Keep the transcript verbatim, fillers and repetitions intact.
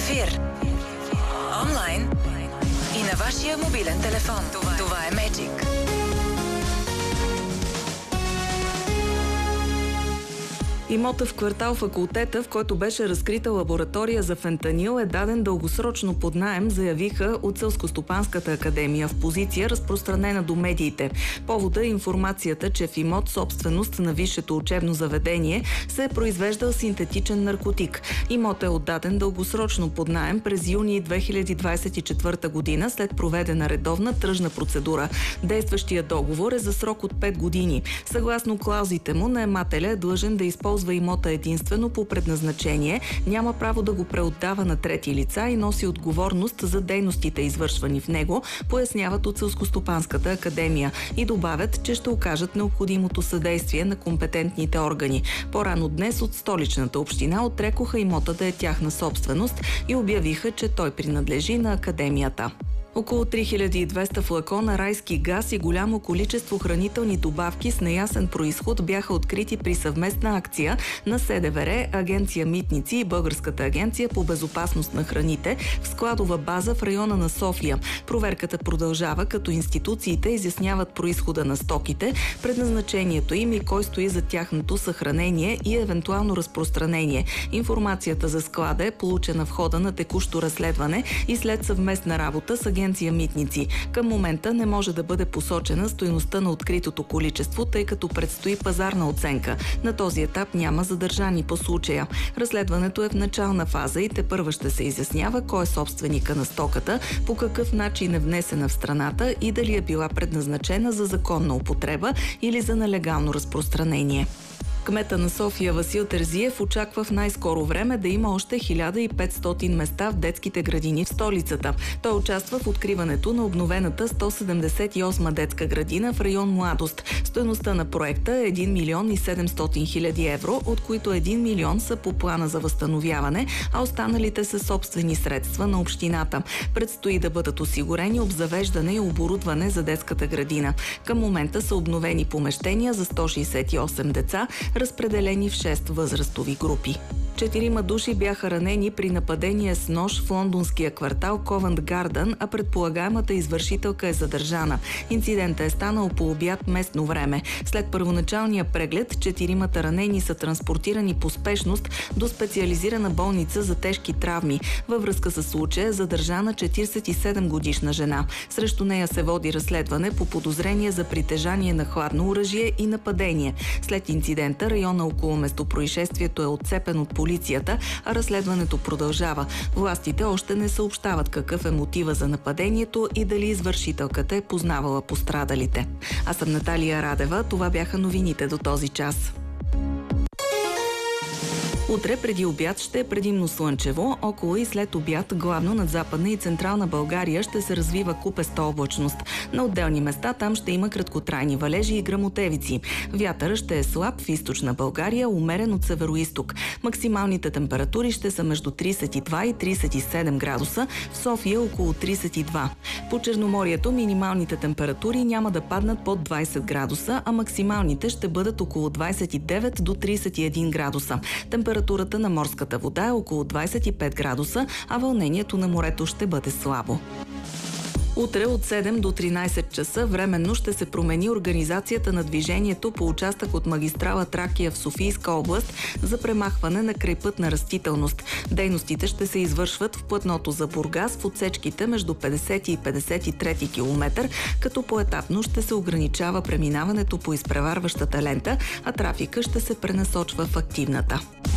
ефир, онлайн и на вашия мобилен телефон. Това, Това е Magic. Имота в квартал Факултета, в който беше разкрита лаборатория за фентанил, е даден дългосрочно под наем, заявиха от Селскостопанската академия в позиция, разпространена до медиите. Повода е информацията, че в имот, собственост на висшето учебно заведение, се е произвеждал синтетичен наркотик. Имот е отдаден дългосрочно под наем през юни две хиляди двадесет и четвърта година след проведена редовна тръжна процедура. Действащия договор е за срок от пет години. Съгласно клаузите му, наемателя е длъжен да използва имота единствено по предназначение, няма право да го преотдава на трети лица и носи отговорност за дейностите, извършвани в него, поясняват от Селскостопанската академия и добавят, че ще окажат необходимото съдействие на компетентните органи. По-рано днес от Столичната община отрекоха имота да е тяхна собственост и обявиха, че той принадлежи на академията. Около три хиляди и двеста флакона райски газ и голямо количество хранителни добавки с неясен произход бяха открити при съвместна акция на СДВР, Агенция Митници и Българската агенция по безопасност на храните в складова база в района на София. Проверката продължава, като институциите изясняват произхода на стоките, предназначението им и кой стои за тяхното съхранение и евентуално разпространение. Информацията за склада е получена в хода на текущо разследване и след съвместна работа с Агенция Митници. Към момента не може да бъде посочена стойността на откритото количество, тъй като предстои пазарна оценка. На този етап няма задържани по случая. Разследването е в начална фаза и тепърва ще се изяснява кой е собственика на стоката, по какъв начин е внесена в страната и дали е била предназначена за законна употреба или за нелегално разпространение. Кмета на София Васил Терзиев очаква в най-скоро време да има още хиляда и петстотин места в детските градини в столицата. Той участва в откриването на обновената сто седемдесет и осма детска градина в район Младост. Стойността на проекта е един милион и седемстотин хиляди евро, от които един милион са по плана за възстановяване, а останалите са собствени средства на общината. Предстои да бъдат осигурени обзавеждане и оборудване за детската градина. Към момента са обновени помещения за сто шейсет и осем деца, разпределени в шест възрастови групи. Четирима души бяха ранени при нападение с нож в лондонския квартал Ковент Гардън, а предполагаемата извършителка е задържана. Инцидентът е станал по обяд местно време. След първоначалния преглед, четиримата ранени са транспортирани по спешност до специализирана болница за тежки травми. Във връзка с случая е задържана четиридесет и седем годишна жена. Срещу нея се води разследване по подозрение за притежание на хладно оръжие и нападение. След инцидента района около местопроизшествието е отцепен от полицията, а разследването продължава. Властите още не съобщават какъв е мотива за нападението и дали извършителката е познавала пострадалите. Аз съм Наталия Радева. Това бяха новините до този час. Утре преди обяд ще е предимно слънчево, около и след обяд главно над Западна и Централна България ще се развива купеста облачност. На отделни места там ще има краткотрайни валежи и гръмотевици. Вятъра ще е слаб в източна България, умерен от североизток. Максималните температури ще са между тридесет и два и тридесет и седем градуса, в София около тридесет и два. По Черноморието минималните температури няма да паднат под двадесет градуса, а максималните ще бъдат около двадесет и девет до тридесет и един градуса. Температурата на морската вода е около двадесет и пет градуса, а вълнението на морето ще бъде слабо. Утре от седем до тринадесет часа временно ще се промени организацията на движението по участък от магистрала Тракия в Софийска област за премахване на крайпътна растителност. Дейностите ще се извършват в платното за Бургас в отсечките между петдесети и петдесет и трети километър, като поетапно ще се ограничава преминаването по изпреварващата лента, а трафика ще се пренасочва в активната.